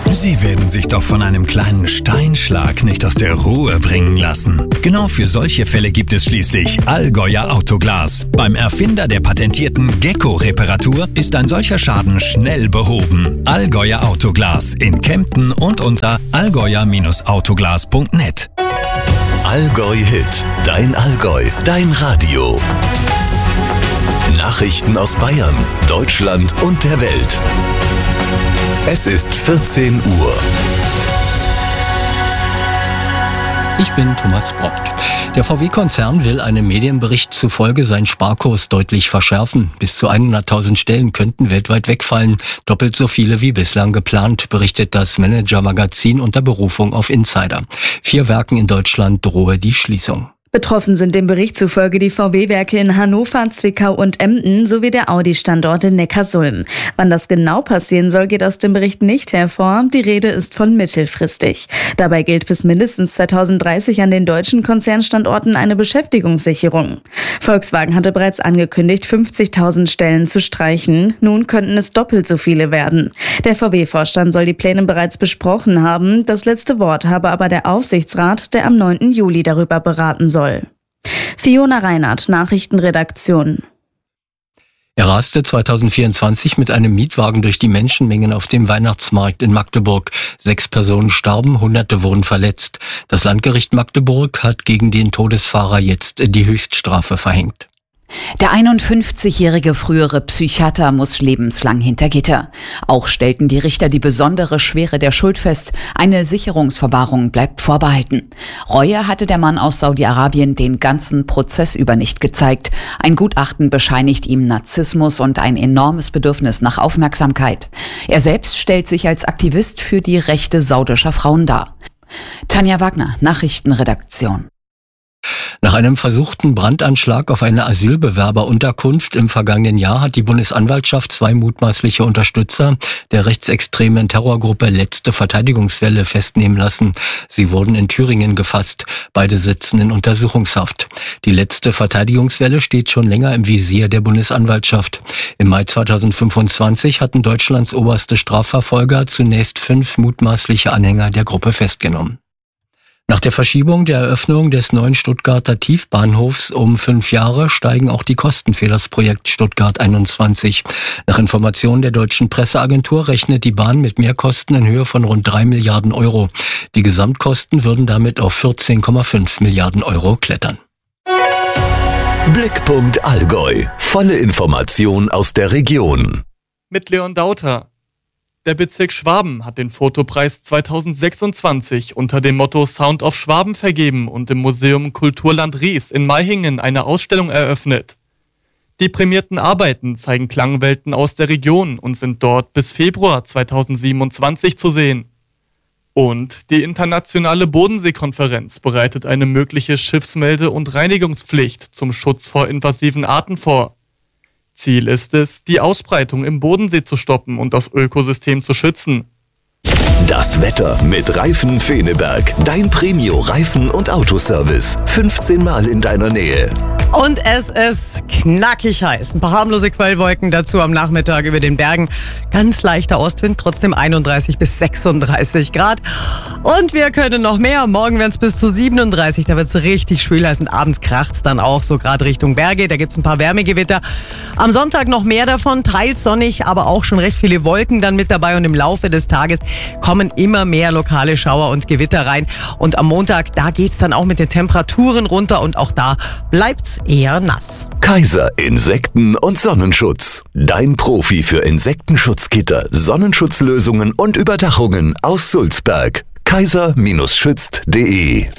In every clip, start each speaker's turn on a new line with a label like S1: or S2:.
S1: Sie werden sich doch von einem kleinen Steinschlag nicht aus der Ruhe bringen lassen. Genau für solche Fälle gibt es schließlich Allgäuer Autoglas. Beim Erfinder der patentierten Gecko-Reparatur ist ein solcher Schaden schnell behoben. Allgäuer Autoglas in Kempten und unter allgäuer-autoglas.net.
S2: Allgäu Hit, dein Allgäu, dein Radio. Nachrichten aus Bayern, Deutschland und der Welt. Es ist 14 Uhr.
S3: Ich bin Thomas Brock. Der VW-Konzern will einem Medienbericht zufolge seinen Sparkurs deutlich verschärfen. Bis zu 100.000 Stellen könnten weltweit wegfallen. Doppelt so viele wie bislang geplant, berichtet das Manager-Magazin unter Berufung auf Insider. 4 Werken in Deutschland drohe die Schließung.
S4: Betroffen sind dem Bericht zufolge die VW-Werke in Hannover, Zwickau und Emden sowie der Audi-Standort in Neckarsulm. Wann das genau passieren soll, geht aus dem Bericht nicht hervor. Die Rede ist von mittelfristig. Dabei gilt bis mindestens 2030 an den deutschen Konzernstandorten eine Beschäftigungssicherung. Volkswagen hatte bereits angekündigt, 50.000 Stellen zu streichen. Nun könnten es doppelt so viele werden. Der VW-Vorstand soll die Pläne bereits besprochen haben. Das letzte Wort habe aber der Aufsichtsrat, der am 9. Juli darüber beraten soll. Fiona Reinhardt, Nachrichtenredaktion.
S3: Er raste 2024 mit einem Mietwagen durch die Menschenmengen auf dem Weihnachtsmarkt in Magdeburg. 6 Personen starben, Hunderte wurden verletzt. Das Landgericht Magdeburg hat gegen den Todesfahrer jetzt die Höchststrafe verhängt.
S5: Der 51-jährige frühere Psychiater muss lebenslang hinter Gitter. Auch stellten die Richter die besondere Schwere der Schuld fest. Eine Sicherungsverwahrung bleibt vorbehalten. Reue hatte der Mann aus Saudi-Arabien den ganzen Prozess über nicht gezeigt. Ein Gutachten bescheinigt ihm Narzissmus und ein enormes Bedürfnis nach Aufmerksamkeit. Er selbst stellt sich als Aktivist für die Rechte saudischer Frauen dar. Tanja Wagner, Nachrichtenredaktion.
S3: Nach einem versuchten Brandanschlag auf eine Asylbewerberunterkunft im vergangenen Jahr hat die Bundesanwaltschaft 2 mutmaßliche Unterstützer der rechtsextremen Terrorgruppe Letzte Verteidigungswelle festnehmen lassen. Sie wurden in Thüringen gefasst. Beide sitzen in Untersuchungshaft. Die Letzte Verteidigungswelle steht schon länger im Visier der Bundesanwaltschaft. Im Mai 2025 hatten Deutschlands oberste Strafverfolger zunächst 5 mutmaßliche Anhänger der Gruppe festgenommen. Nach der Verschiebung der Eröffnung des neuen Stuttgarter Tiefbahnhofs um 5 Jahre steigen auch die Kosten für das Projekt Stuttgart 21. Nach Informationen der deutschen Presseagentur rechnet die Bahn mit Mehrkosten in Höhe von rund 3 Milliarden Euro. Die Gesamtkosten würden damit auf 14,5 Milliarden Euro klettern.
S2: Blickpunkt Allgäu. Volle Information aus der Region.
S6: Mit Leon Dauter. Der Bezirk Schwaben hat den Fotopreis 2026 unter dem Motto Sound of Schwaben vergeben und im Museum Kulturland Ries in Maihingen eine Ausstellung eröffnet. Die prämierten Arbeiten zeigen Klangwelten aus der Region und sind dort bis Februar 2027 zu sehen. Und die internationale Bodenseekonferenz bereitet eine mögliche Schiffsmelde- und Reinigungspflicht zum Schutz vor invasiven Arten vor. Ziel ist es, die Ausbreitung im Bodensee zu stoppen und das Ökosystem zu schützen.
S2: Das Wetter mit Reifen Feneberg. Dein Premio-Reifen- und Autoservice. 15 Mal in deiner Nähe.
S7: Und es ist knackig heiß. Ein paar harmlose Quellwolken dazu am Nachmittag über den Bergen. Ganz leichter Ostwind, trotzdem 31 bis 36 Grad. Und wir können noch mehr. Morgen werden es bis zu 37. Da wird es richtig schwül heiß und abends kracht es dann auch so gerade Richtung Berge. Da gibt es ein paar Wärmegewitter. Am Sonntag noch mehr davon, teils sonnig, aber auch schon recht viele Wolken dann mit dabei. Und im Laufe des Tages kommen immer mehr lokale Schauer und Gewitter rein. Und am Montag, da geht's dann auch mit den Temperaturen runter und auch da bleibt's eher nass.
S2: Kaiser Insekten- und Sonnenschutz. Dein Profi für Insektenschutzgitter, Sonnenschutzlösungen und Überdachungen aus Sulzberg. kaiser-schützt.de.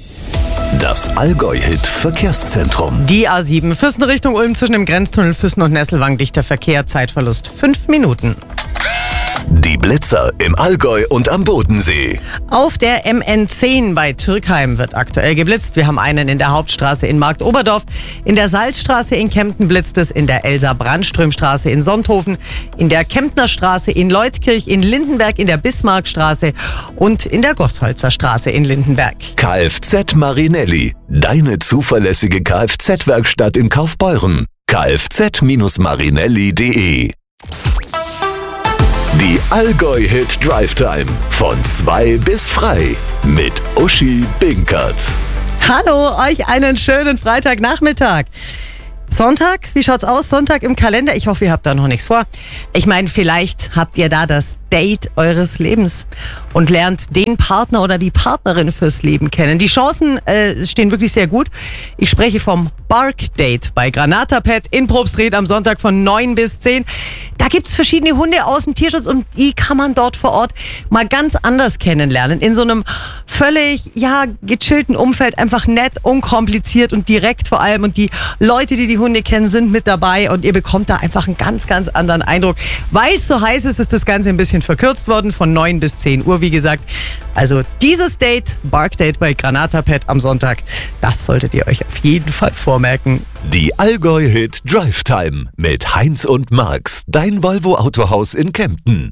S2: Das Allgäu-Hit-Verkehrszentrum.
S7: Die A7 Füssen Richtung Ulm zwischen dem Grenztunnel Füssen und Nesselwang, dichter Verkehr, Zeitverlust 5 Minuten.
S2: Die Blitzer im Allgäu und am Bodensee.
S7: Auf der MN10 bei Türkheim wird aktuell geblitzt. Wir haben einen in der Hauptstraße in Marktoberdorf. In der Salzstraße in Kempten blitzt es, in der Elsa-Brandström-Straße in Sonthofen, in der Kemptner Straße in Leutkirch, in Lindenberg, in der Bismarckstraße und in der Gossholzer Straße in Lindenberg.
S2: Kfz Marinelli. Deine zuverlässige Kfz-Werkstatt in Kaufbeuren. kfz-marinelli.de. Die Allgäu-Hit Drive Time. Von 2 bis frei. Mit Uschi Binkert.
S7: Hallo, euch einen schönen Freitagnachmittag. Sonntag, wie schaut's aus? Sonntag im Kalender. Ich hoffe, ihr habt da noch nichts vor. Ich meine, vielleicht habt ihr da das Date eures Lebens und lernt den Partner oder die Partnerin fürs Leben kennen. Die Chancen stehen wirklich sehr gut. Ich spreche vom Bark Date bei Granata Pet in Probstried am Sonntag von 9 bis 10. Da gibt's verschiedene Hunde aus dem Tierschutz und die kann man dort vor Ort mal ganz anders kennenlernen. In so einem völlig, gechillten Umfeld, einfach nett, unkompliziert und direkt vor allem. Und die Leute, die Hunde kennen, sind mit dabei und ihr bekommt da einfach einen ganz, ganz anderen Eindruck. Weil es so heiß ist, ist das Ganze ein bisschen verkürzt worden von 9 bis 10 Uhr, wie gesagt. Also dieses Date, Bark Date bei Granata Pet am Sonntag, das solltet ihr euch auf jeden Fall vormerken.
S2: Die Allgäu-Hit Drive Time mit Heinz und Max, dein Volvo Autohaus in Kempten.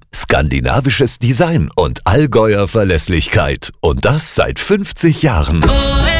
S2: Skandinavisches Design und Allgäuer Verlässlichkeit. Und das seit 50 Jahren.